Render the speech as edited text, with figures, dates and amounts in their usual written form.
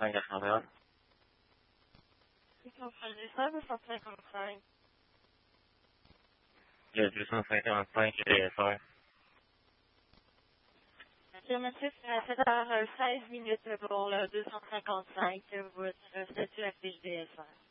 255 à Chandelle. Ils sont fragissants, 255. Il y a 255 DSR. Affirmatif, à 7h16 minutes pour le 255, votre statut affiche DSR.